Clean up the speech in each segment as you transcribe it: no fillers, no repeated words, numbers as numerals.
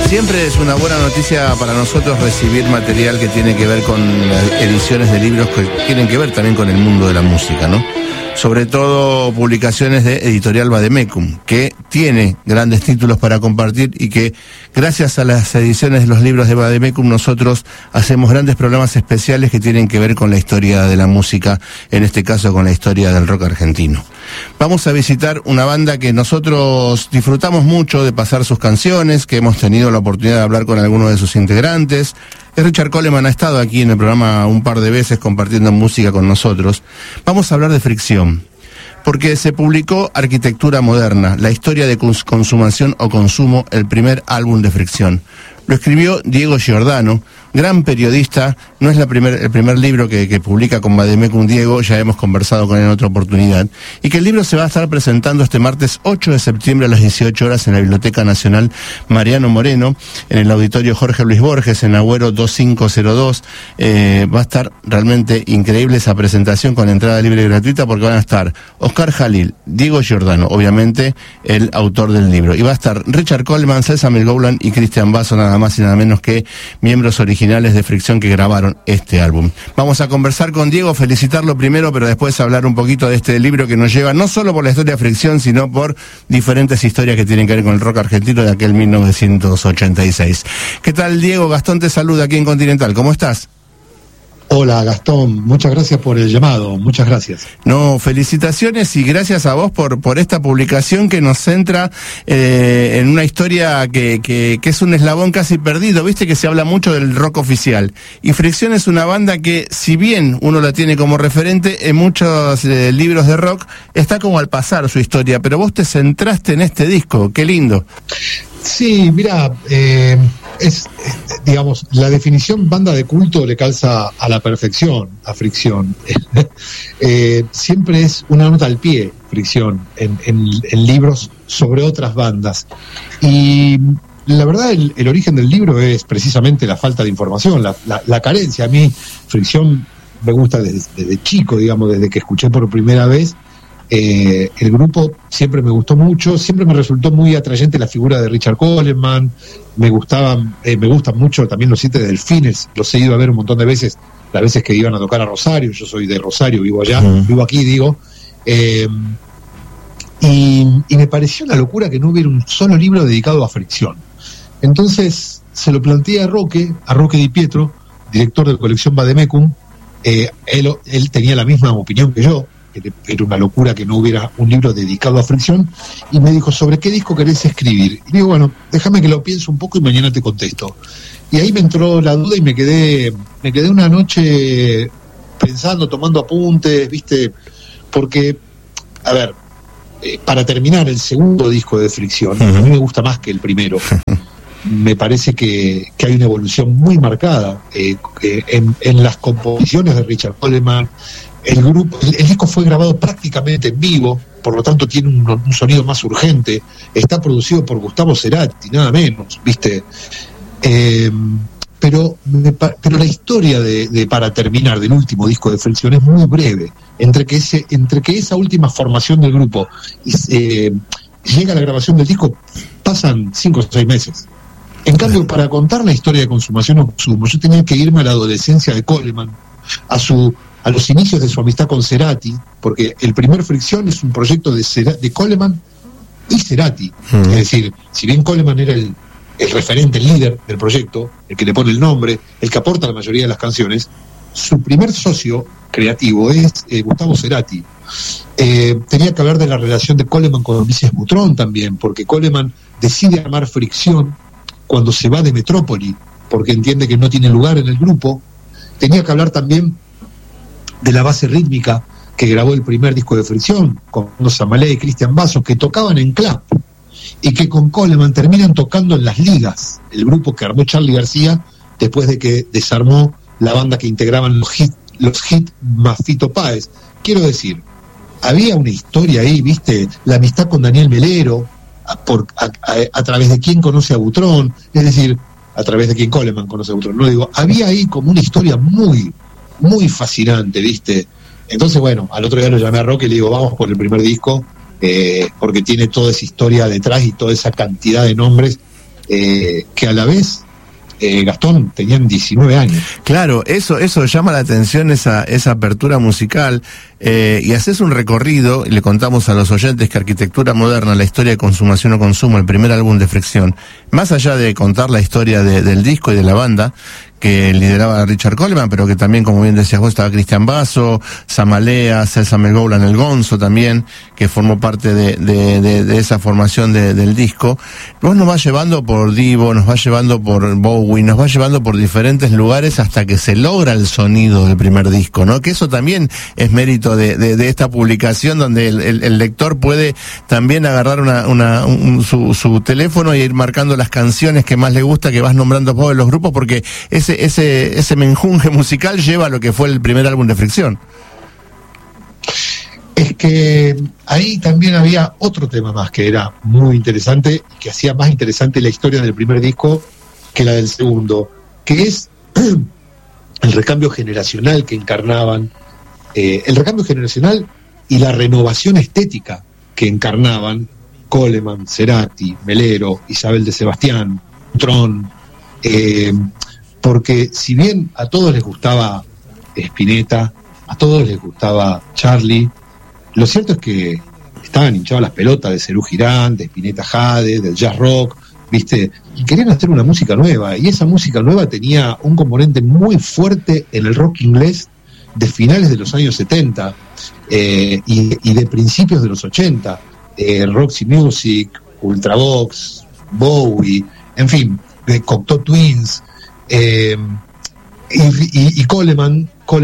Siempre es una buena noticia para nosotros recibir material que tiene que ver con ediciones de libros que tienen que ver también con el mundo de la música, ¿no? Sobre todo publicaciones de Editorial Vademecum, que tiene grandes títulos para compartir y que gracias a las ediciones de los libros de Vademecum nosotros hacemos grandes programas especiales que tienen que ver con la historia de la música, en este caso con la historia del rock argentino. Vamos a visitar una banda que nosotros disfrutamos mucho de pasar sus canciones, que hemos tenido la oportunidad de hablar con algunos de sus integrantes. Richard Coleman ha estado aquí en el programa un par de veces compartiendo música con nosotros. Vamos a hablar de Fricción, porque se publicó Arquitectura Moderna, la historia de consumación o consumo, el primer álbum de Fricción. Lo escribió Diego Giordano, gran periodista. No es el primer libro que publica con Vademecum Diego, ya hemos conversado con él en otra oportunidad, y que el libro se va a estar presentando este martes 8 de septiembre a las 18 horas en la Biblioteca Nacional Mariano Moreno, en el Auditorio Jorge Luis Borges, en Agüero 2502. Va a estar realmente increíble esa presentación con entrada libre y gratuita, porque van a estar Oscar Jalil, Diego Giordano, obviamente el autor del libro, y va a estar Richard Coleman, César Milgowland y Cristian Basso, nada más y nada menos que miembros originales de Fricción que grabaron este álbum. Vamos a conversar con Diego, felicitarlo primero, pero después hablar un poquito de este libro que nos lleva no solo por la historia de Fricción, sino por diferentes historias que tienen que ver con el rock argentino de aquel 1986. ¿Qué tal, Diego? Gastón te saluda aquí en Continental. ¿Cómo estás? Hola, Gastón, muchas gracias por el llamado, muchas gracias. No, felicitaciones y gracias a vos por esta publicación que nos centra en una historia que es un eslabón casi perdido. Viste que se habla mucho del rock oficial, y Fricción es una banda que, si bien uno la tiene como referente en muchos libros de rock, está como al pasar su historia, pero vos te centraste en este disco. Qué lindo. Sí, mira, digamos, la definición banda de culto le calza a la perfección a Fricción. Siempre es una nota al pie, Fricción, en libros sobre otras bandas. Y la verdad, el origen del libro es precisamente la falta de información, la carencia. A mí, Fricción me gusta desde chico, digamos, desde que escuché por primera vez. El grupo siempre me gustó mucho, siempre me resultó muy atrayente la figura de Richard Coleman. Me gustan mucho también los 7 Delfines, los he ido a ver un montón de veces, las veces que iban a tocar a Rosario. Yo soy de Rosario, vivo allá, vivo aquí, digo. Y me pareció una locura que no hubiera un solo libro dedicado a Fricción. Entonces se lo planteé a Roque Di Pietro, director de colección Vademecum. Él tenía la misma opinión que yo, que era una locura que no hubiera un libro dedicado a Fricción, y me dijo: ¿sobre qué disco querés escribir? Y digo: bueno, déjame que lo piense un poco y mañana te contesto. Y ahí me entró la duda y me quedé una noche pensando, tomando apuntes, ¿viste? Porque, a ver, para terminar, el segundo disco de Fricción, a mí me gusta más que el primero. Me parece que hay una evolución muy marcada en las composiciones de Richard Coleman. El disco fue grabado prácticamente en vivo, por lo tanto tiene un sonido más urgente. Está producido por Gustavo Cerati, nada menos, ¿viste? Pero la historia para terminar del último disco de Fricción es muy breve. Entre que esa última formación del grupo llega a la grabación del disco, pasan 5 o 6 meses. En cambio, para contar la historia de consumación o consumo, yo tenía que irme a la adolescencia de Coleman, a los inicios de su amistad con Cerati, porque el primer Fricción es un proyecto de Coleman y Cerati. Es decir, si bien Coleman era el referente, el líder del proyecto, el que le pone el nombre, el que aporta la mayoría de las canciones, su primer socio creativo es Gustavo Cerati. Tenía que hablar de la relación de Coleman con Ulises Butrón también, porque Coleman decide armar Fricción cuando se va de Metrópoli, porque entiende que no tiene lugar en el grupo. Tenía que hablar también de la base rítmica que grabó el primer disco de Fricción, con Samalé y Cristian Basso, que tocaban en Clap, y que con Coleman terminan tocando en Las Ligas, el grupo que armó Charly García después de que desarmó la banda que integraban los hit más Fito Páez. Quiero decir, había una historia ahí, ¿viste? La amistad con Daniel Melero, a través de quién conoce a Butrón, es decir, a través de quién Coleman conoce a Butrón. No digo, había ahí como una historia muy, muy fascinante, ¿viste? Entonces, bueno, al otro día lo llamé a Roque y le digo: vamos por el primer disco, porque tiene toda esa historia detrás y toda esa cantidad de nombres que a la vez, Gastón, tenían 19 años. Claro, eso llama la atención, esa apertura musical, y haces un recorrido, y le contamos a los oyentes que Arquitectura Moderna, la historia de Consumación o Consumo, el primer álbum de Fricción, más allá de contar la historia del disco y de la banda, que lideraba Richard Coleman, pero que también, como bien decías vos, estaba Cristian Basso, Samalea, Celsa Megoulan, el Gonzo también, que formó parte de esa formación del disco. Vos nos vas llevando por Divo, nos vas llevando por Bowie, nos vas llevando por diferentes lugares hasta que se logra el sonido del primer disco, ¿no? Que eso también es mérito de esta publicación, donde el lector puede también agarrar su teléfono y ir marcando las canciones que más le gusta, que vas nombrando vos de los grupos, porque ese menjunje musical lleva a lo que fue el primer álbum de Fricción. Es que ahí también había otro tema más que era muy interesante, que hacía más interesante la historia del primer disco que la del segundo, que es el recambio generacional que encarnaban, el recambio generacional y la renovación estética que encarnaban Coleman, Cerati, Melero, Isabel de Sebastián, Tron, porque si bien a todos les gustaba Spinetta, a todos les gustaba Charlie, lo cierto es que estaban hinchados las pelotas de Serú Girán, de Spinetta Jade, del jazz rock, ¿viste? Y querían hacer una música nueva, y esa música nueva tenía un componente muy fuerte en el rock inglés de finales de los años 70 y de principios de los 80, Roxy Music, Ultravox, Bowie, en fin, de Cocteau Twins, y Coleman,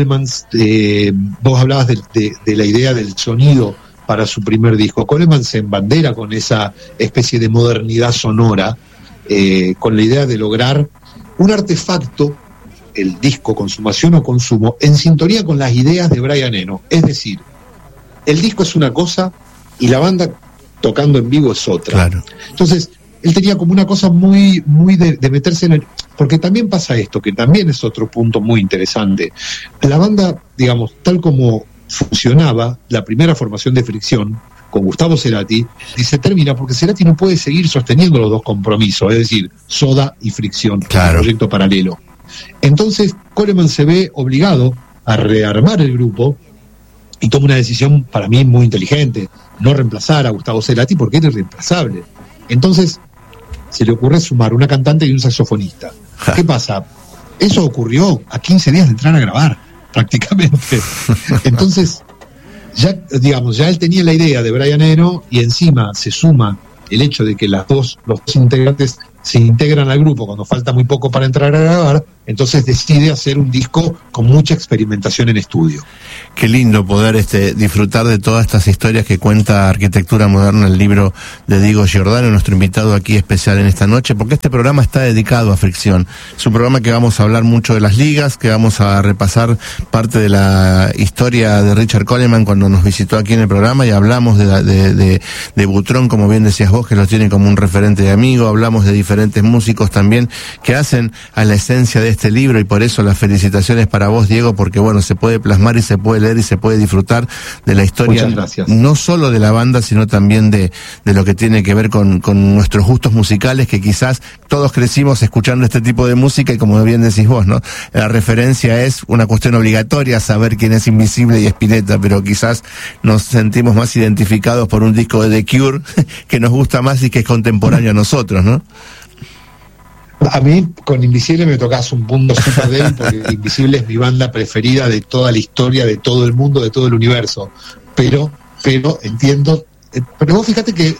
vos hablabas de la idea del sonido para su primer disco. Coleman se embandera con esa especie de modernidad sonora, con la idea de lograr un artefacto, el disco Consumación o Consumo, en sintonía con las ideas de Brian Eno. Es decir, el disco es una cosa y la banda tocando en vivo es otra. Claro. Entonces, él tenía como una cosa muy de meterse en el... Porque también pasa esto, que también es otro punto muy interesante. La banda, digamos, tal como funcionaba la primera formación de Fricción, con Gustavo Cerati, y se termina porque Cerati no puede seguir sosteniendo los dos compromisos, es decir, Soda y Fricción, claro, un proyecto paralelo. Entonces, Coleman se ve obligado a rearmar el grupo y toma una decisión para mí muy inteligente, no reemplazar a Gustavo Cerati porque era irreemplazable. Entonces, se le ocurre sumar una cantante y un saxofonista. ¿Qué pasa? Eso ocurrió a 15 días de entrar a grabar, prácticamente. Entonces, ya él tenía la idea de Brian Eno y encima se suma el hecho de que los dos integrantes se integran al grupo cuando falta muy poco para entrar a grabar, entonces decide hacer un disco con mucha experimentación en estudio. Qué lindo poder disfrutar de todas estas historias que cuenta Arquitectura Moderna, el libro de Diego Giordano, nuestro invitado aquí especial en esta noche, porque este programa está dedicado a Fricción. Es un programa que vamos a hablar mucho de las ligas, que vamos a repasar parte de la historia de Richard Coleman cuando nos visitó aquí en el programa, y hablamos de Butrón, como bien decías vos, que lo tiene como un referente de amigo. Hablamos de diferentes músicos también que hacen a la esencia de este libro, y por eso las felicitaciones para vos, Diego, porque bueno, se puede plasmar y se puede leer y se puede disfrutar de la historia, no solo de la banda, sino también de lo que tiene que ver con nuestros gustos musicales, que quizás todos crecimos escuchando este tipo de música, y como bien decís vos, ¿no? La referencia es una cuestión obligatoria, saber quién es Invisible y Spinetta, pero quizás nos sentimos más identificados por un disco de The Cure que nos gusta más y que es contemporáneo a nosotros, ¿no? A mí con Invisible me tocas un punto súper débil, porque Invisible es mi banda preferida de toda la historia, de todo el mundo, de todo el universo. Pero entiendo. Pero vos fíjate que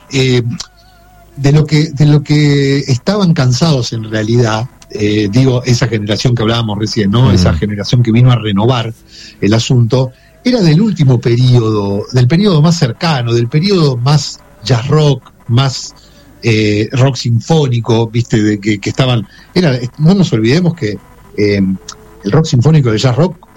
de lo que estaban cansados en realidad, esa generación que hablábamos recién, ¿no? Esa generación que vino a renovar el asunto, era del último periodo, del periodo más cercano, del periodo más jazz rock, más rock sinfónico, viste, de que estaban, no nos olvidemos que el rock sinfónico y el jazz rock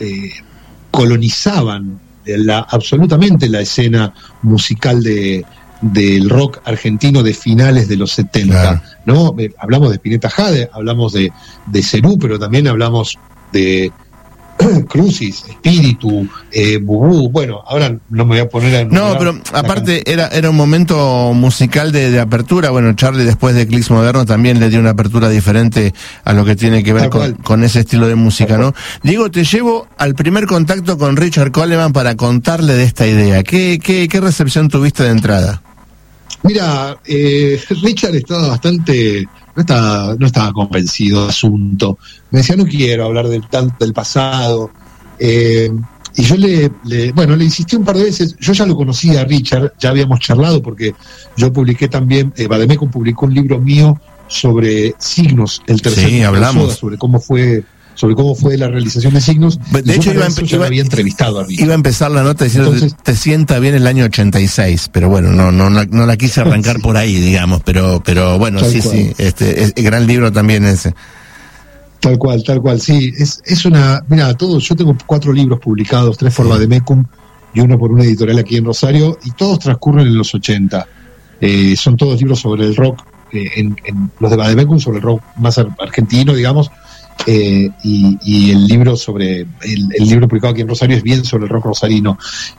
colonizaban absolutamente la escena musical del rock argentino de finales de los 70, claro, ¿no? Hablamos de Spinetta Jade, hablamos de Serú, pero también hablamos de Crucis, Espíritu, Bubú, bueno, ahora no me voy a poner a... No, pero aparte era un momento musical de apertura. Bueno, Charlie después de Clicks Moderno también le dio una apertura diferente a lo que tiene que ver con ese estilo de música, ¿no? Diego, te llevo al primer contacto con Richard Coleman para contarle de esta idea. ¿Qué recepción tuviste de entrada? Mira, Richard estaba bastante... No estaba convencido del asunto. Me decía, no quiero hablar del pasado. Y yo le insistí un par de veces. Yo ya lo conocía a Richard, ya habíamos charlado porque yo publiqué también, Vademecum publicó un libro mío sobre signos, el tercer. Sí, hablamos. Sobre cómo fue la realización de signos. De hecho, yo había entrevistado a Richard. Iba a empezar la nota diciendo que te sienta bien el año 86, pero bueno, no la quise arrancar sí. Por ahí, digamos, pero bueno, tal sí, cual. Sí, es gran libro también ese. Tal cual, sí, es una, mira, yo tengo 4 libros publicados, 3 por Vademecum y 1 por una editorial aquí en Rosario, y todos transcurren en los 80. Son todos libros sobre el rock, en los de Vademecum sobre el rock más argentino, digamos. Y el libro el libro publicado aquí en Rosario es bien sobre el rock rosarino.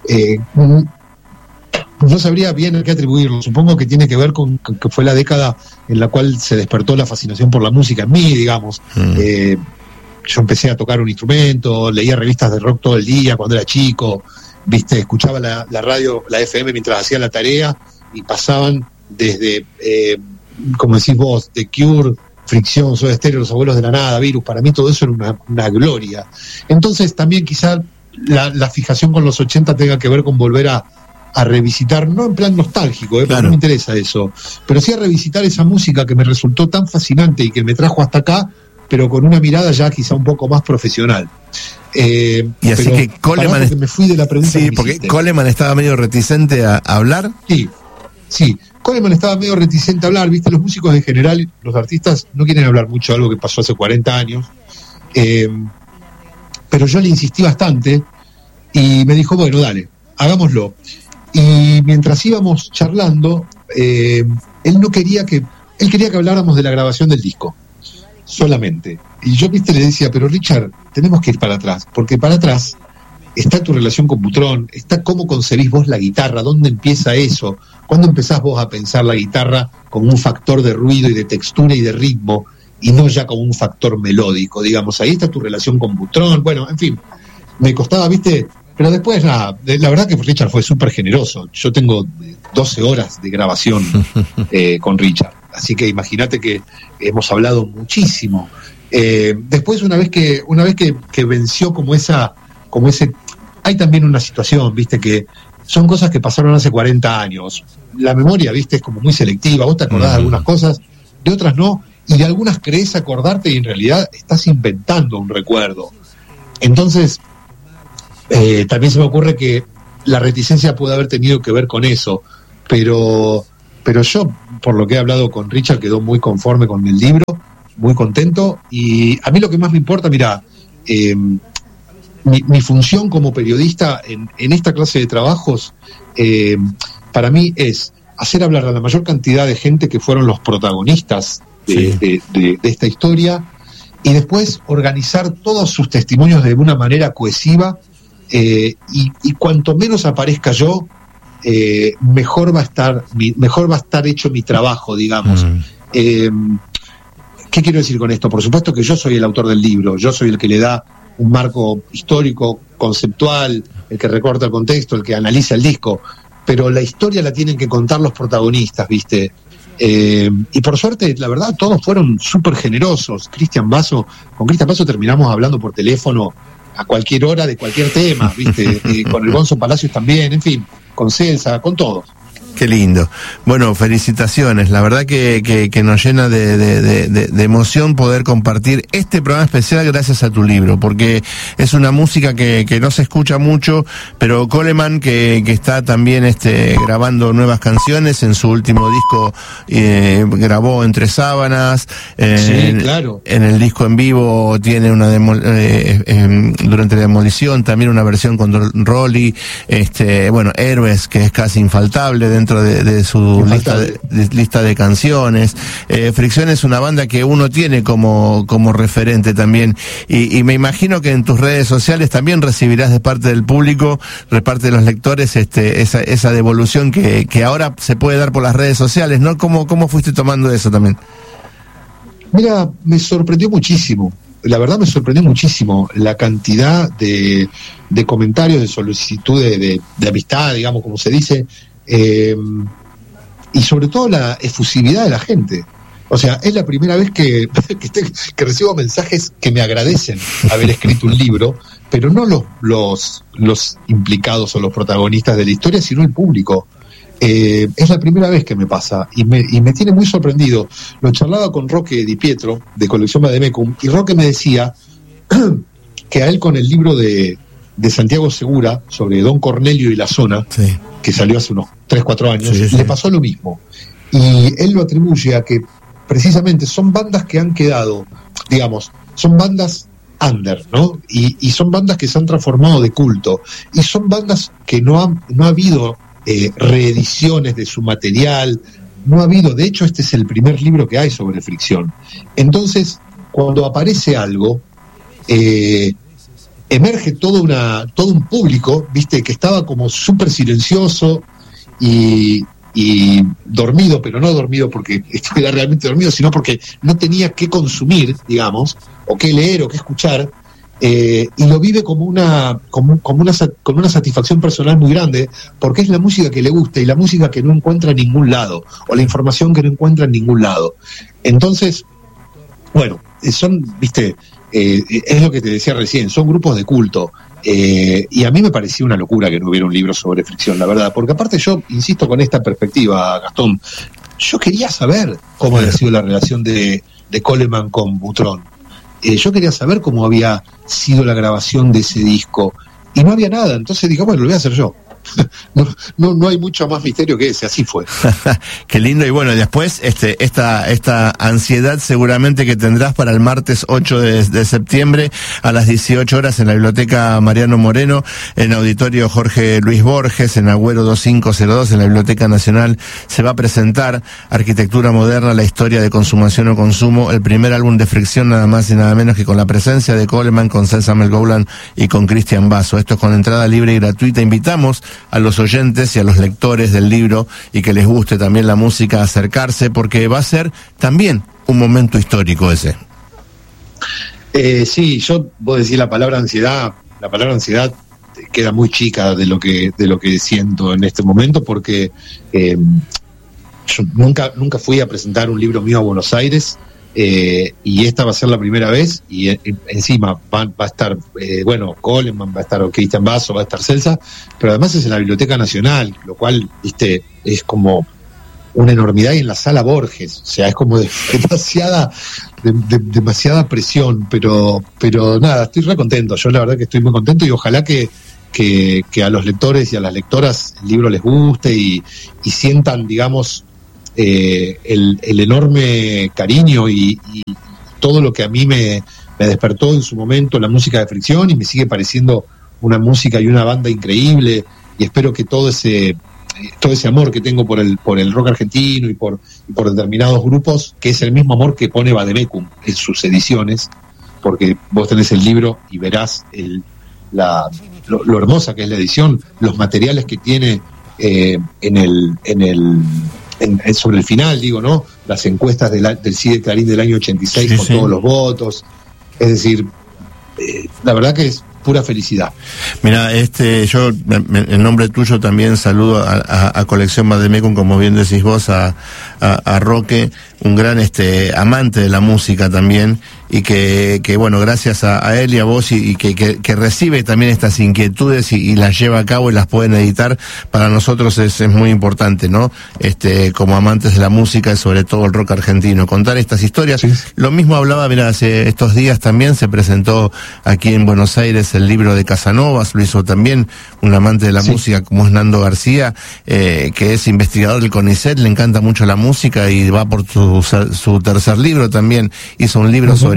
No sabría bien a qué atribuirlo. Supongo que tiene que ver con que fue la década en la cual se despertó la fascinación por la música en mí, digamos. Yo empecé a tocar un instrumento, leía revistas de rock todo el día cuando era chico, escuchaba la radio, la FM mientras hacía la tarea, y pasaban desde, como decís vos, The Cure, Fricción, Soda Stereo, Los Abuelos de la Nada, Virus. Para mí todo eso era una gloria. Entonces también quizá la fijación con los 80 tenga que ver con volver a revisitar, no en plan nostálgico, claro. Porque no me interesa eso, pero sí a revisitar esa música que me resultó tan fascinante y que me trajo hasta acá, pero con una mirada ya quizá un poco más profesional. Y así que Coleman... me fui de la pregunta. Sí, porque Coleman estaba medio reticente a hablar. Sí. Coleman estaba medio reticente a hablar, los músicos en general, los artistas no quieren hablar mucho de algo que pasó hace 40 años, pero yo le insistí bastante y me dijo, bueno, dale, hagámoslo. Y mientras íbamos charlando, él quería que habláramos de la grabación del disco, solamente. Y yo, le decía, pero Richard, tenemos que ir para atrás, porque para atrás está tu relación con Butrón, está cómo concebís vos la guitarra, dónde empieza eso, cuándo empezás vos a pensar la guitarra como un factor de ruido y de textura y de ritmo, y no ya como un factor melódico, digamos. Ahí está tu relación con Butrón. Bueno, en fin, me costaba, pero después nada, la verdad que Richard fue súper generoso. Yo tengo 12 horas de grabación con Richard, así que imagínate que hemos hablado muchísimo. Después, una vez que venció como ese, hay también una situación, que son cosas que pasaron hace 40 años. La memoria, es como muy selectiva. Vos te acordás de algunas cosas, de otras no, y de algunas crees acordarte y en realidad estás inventando un recuerdo. Entonces, también se me ocurre que la reticencia puede haber tenido que ver con eso, pero yo, por lo que he hablado con Richard, quedó muy conforme con el libro, muy contento, y a mí lo que más me importa, mi función como periodista en esta clase de trabajos, para mí es hacer hablar a la mayor cantidad de gente que fueron los protagonistas de esta historia, y después organizar todos sus testimonios de una manera cohesiva, y cuanto menos aparezca yo, mejor va a estar hecho mi trabajo, digamos. ¿Qué quiero decir con esto? Por supuesto que yo soy el autor del libro, yo soy el que le da un marco histórico, conceptual, el que recorta el contexto, el que analiza el disco, pero la historia la tienen que contar los protagonistas, y por suerte, la verdad, todos fueron súper generosos. Con Cristian Basso terminamos hablando por teléfono a cualquier hora de cualquier tema, con el Gonzo Palacios también, en fin, con Celsa, con todos. Qué lindo. Bueno, felicitaciones. La verdad que nos llena de emoción poder compartir este programa especial gracias a tu libro, porque es una música que no se escucha mucho, pero Coleman que está también grabando nuevas canciones. En su último disco grabó Entre Sábanas. Sí, claro. En el disco en vivo tiene durante la demolición también una versión con Rolly. Héroes, que es casi infaltable dentro de su lista de canciones. Fricción es una banda que uno tiene como referente también, y me imagino que en tus redes sociales también recibirás de parte del público, de parte de los lectores, esa devolución que ahora se puede dar por las redes sociales, ¿no? ¿Cómo fuiste tomando eso también? Mira, me sorprendió muchísimo. La verdad me sorprendió muchísimo la cantidad de comentarios, de solicitudes de amistad, digamos, como se dice, y sobre todo la efusividad de la gente. O sea, es la primera vez que recibo mensajes que me agradecen haber escrito un libro, pero no los implicados o los protagonistas de la historia, sino el público. Es la primera vez que me pasa y me tiene muy sorprendido. Lo charlaba con Roque Di Pietro de Colección Vademecum, y Roque me decía que a él, con el libro de Santiago Segura sobre Don Cornelio y la zona, sí, que salió hace unos 3-4 años, sí, le pasó lo mismo, y él lo atribuye a que precisamente son bandas que han quedado, digamos, son bandas under, ¿no? Y son bandas que se han transformado de culto, y son bandas que no ha habido reediciones de su material, no ha habido. De hecho, este es el primer libro que hay sobre Fricción. Entonces, cuando aparece algo, emerge todo un público, viste, que estaba como súper silencioso y dormido, pero no dormido porque estuviera realmente dormido, sino porque no tenía qué consumir, digamos, o qué leer o qué escuchar. Y lo vive como una satisfacción personal muy grande, porque es la música que le gusta y la música que no encuentra en ningún lado, o la información que no encuentra en ningún lado. Entonces, bueno, viste, es lo que te decía recién, son grupos de culto, y a mí me parecía una locura que no hubiera un libro sobre Fricción, la verdad, porque aparte yo insisto con esta perspectiva, Gastón, yo quería saber cómo había sido la relación de Coleman con Butrón. Yo quería saber cómo había sido la grabación de ese disco, y no había nada. Entonces dije, bueno, lo voy a hacer yo. No hay mucho más misterio que ese, así fue. Qué lindo. Y bueno, después esta ansiedad seguramente que tendrás para el martes 8 de septiembre a las 18 horas en la Biblioteca Mariano Moreno, en Auditorio Jorge Luis Borges, en Agüero 2502, en la Biblioteca Nacional. Se va a presentar Arquitectura Moderna, la historia de Consumación o Consumo, el primer álbum de Fricción, nada más y nada menos que con la presencia de Coleman, con César Melgoulan y con Cristian Basso. Esto es con entrada libre y gratuita. Invitamos a los oyentes y a los lectores del libro, y que les guste también la música, acercarse, porque va a ser también un momento histórico ese. Sí, vos decís la palabra ansiedad queda muy chica de lo que siento en este momento, porque yo nunca fui a presentar un libro mío a Buenos Aires, y esta va a ser la primera vez, y encima va a estar Coleman, va a estar Cristian Basso, va a estar Celsa, pero además es en la Biblioteca Nacional, lo cual, viste, es como una enormidad, y en la Sala Borges, o sea, es como demasiada presión, pero nada, estoy re contento. Yo la verdad que estoy muy contento, y ojalá que a los lectores y a las lectoras el libro les guste y sientan, digamos, el enorme cariño y todo lo que a mí me despertó en su momento la música de Fricción, y me sigue pareciendo una música y una banda increíble, y espero que todo ese amor que tengo por el rock argentino y por determinados grupos, que es el mismo amor que pone Vademecum en sus ediciones, porque vos tenés el libro y verás lo hermosa que es la edición, los materiales que tiene sobre el final, digo, ¿no? Las encuestas del CIDE Clarín del año 86, sí, con todos los votos. Es decir, la verdad que es pura felicidad. Mira, yo en nombre tuyo también saludo a Colección Vademecum, como bien decís vos, a Roque, un gran amante de la música también, y que bueno, gracias a él y a vos, y que recibe también estas inquietudes y las lleva a cabo y las pueden editar. Para nosotros es muy importante, ¿no? Como amantes de la música y sobre todo el rock argentino, contar estas historias. Sí. Lo mismo hablaba, mira, hace estos días también se presentó aquí en Buenos Aires el libro de Casanovas, lo hizo también un amante de la música como es Nando García, que es investigador del CONICET, le encanta mucho la música y va por su tercer libro también. Hizo un libro sobre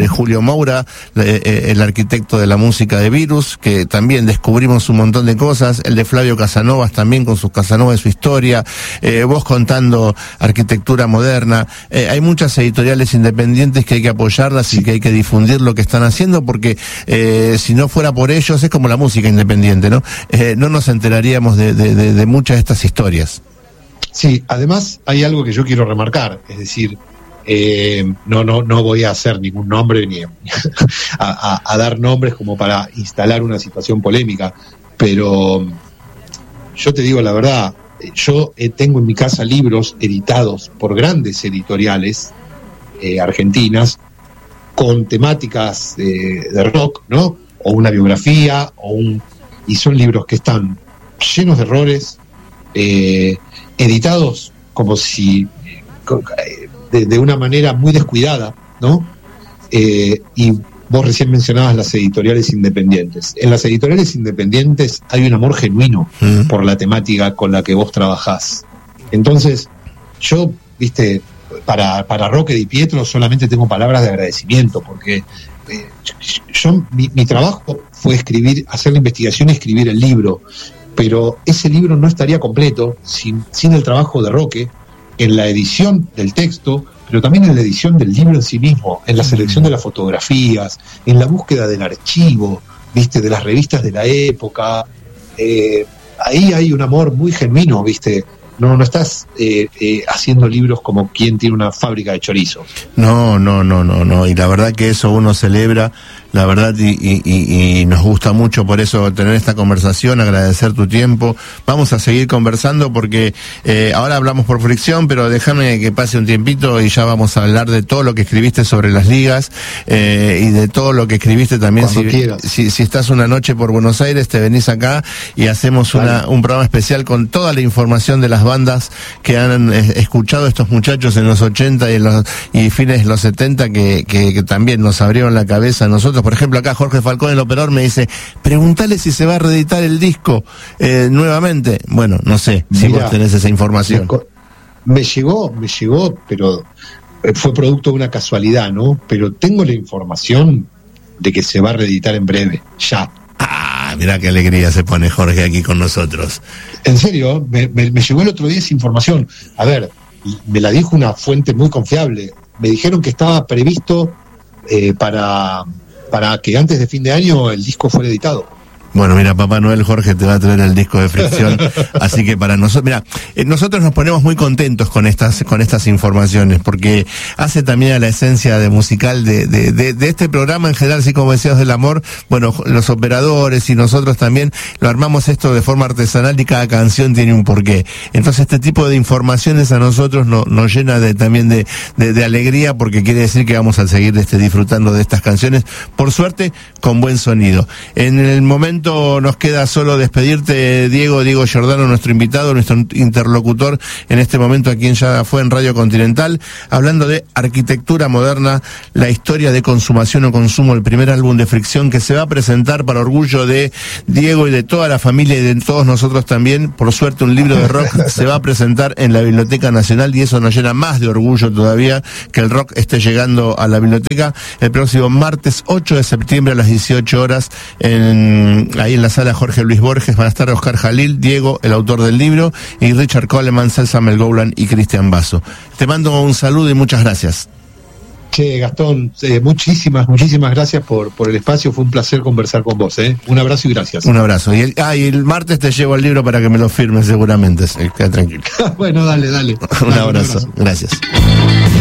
sobre Julio Moura, el arquitecto de la música de Virus, que también descubrimos un montón de cosas, el de Flavio Casanovas también con sus Casanovas y su historia, vos contando arquitectura moderna. Hay muchas editoriales independientes que hay que apoyarlas y que hay que difundir lo que están haciendo, porque si no fuera por ellos, es como la música independiente, ¿no? No nos enteraríamos de muchas de estas historias. Sí, además hay algo que yo quiero remarcar, es decir, no voy a hacer ningún nombre ni a dar nombres como para instalar una situación polémica, pero yo te digo la verdad, yo tengo en mi casa libros editados por grandes editoriales argentinas con temáticas de rock, ¿no? O una biografía, y son libros que están llenos de errores, editados como si de una manera muy descuidada, ¿no? Y vos recién mencionabas las editoriales independientes. En las editoriales independientes hay un amor genuino por la temática con la que vos trabajás. Entonces, yo, viste, para Roque Di Pietro solamente tengo palabras de agradecimiento, porque mi trabajo fue hacer la investigación y escribir el libro, pero ese libro no estaría completo sin el trabajo de Roque en la edición del texto, pero también en la edición del libro en sí mismo, en la selección de las fotografías, en la búsqueda del archivo, viste, de las revistas de la época. Ahí hay un amor muy genuino, viste. No estás haciendo libros como quien tiene una fábrica de chorizos. No, y la verdad que eso uno celebra, la verdad, y nos gusta mucho por eso tener esta conversación, agradecer tu tiempo. Vamos a seguir conversando porque ahora hablamos por fricción, pero déjame que pase un tiempito y ya vamos a hablar de todo lo que escribiste sobre las ligas y de todo lo que escribiste también. Si estás una noche por Buenos Aires, te venís acá y hacemos un programa especial con toda la información de las bandas que han escuchado estos muchachos en los 80 y fines de los 70 que también nos abrieron la cabeza a nosotros. Por ejemplo, acá Jorge Falcón, el operador, me dice, pregúntale si se va a reeditar el disco nuevamente. Bueno, no sé si vos tenés esa información. Me llegó, pero fue producto de una casualidad, ¿no? Pero tengo la información de que se va a reeditar en breve, ya. Mirá qué alegría se pone Jorge aquí con nosotros. En serio, me llegó el otro día esa información. A ver, me la dijo una fuente muy confiable. Me dijeron que estaba previsto para que antes de fin de año el disco fuera editado. Bueno, mira, Papá Noel Jorge te va a traer el disco de Fricción, así que para nosotros, mira, nosotros nos ponemos muy contentos con estas informaciones, porque hace también a la esencia musical de este programa en general, así como Deseos del Amor. Bueno, los operadores y nosotros también lo armamos esto de forma artesanal y cada canción tiene un porqué. Entonces este tipo de informaciones a nosotros nos llena también de alegría, porque quiere decir que vamos a seguir disfrutando de estas canciones, por suerte, con buen sonido. En el momento nos queda solo despedirte, Diego Giordano, nuestro invitado, nuestro interlocutor en este momento aquí Ya Fue en Radio Continental, hablando de arquitectura moderna, la historia de Consumación o Consumo, el primer álbum de Fricción que se va a presentar para orgullo de Diego y de toda la familia y de todos nosotros también. Por suerte, un libro de rock se va a presentar en la Biblioteca Nacional y eso nos llena más de orgullo todavía que el rock esté llegando a la biblioteca el próximo martes 8 de septiembre a las 18 horas ahí en la sala Jorge Luis Borges. Van a estar Oscar Jalil, Diego, el autor del libro, y Richard Coleman, Celsa Melgoulan y Cristian Basso. Te mando un saludo y muchas gracias. Che, Gastón, muchísimas gracias por el espacio. Fue un placer conversar con vos. Un abrazo y gracias. Un abrazo. Y el martes te llevo el libro para que me lo firmes seguramente. Queda tranquilo. Bueno, dale. Un abrazo. Gracias.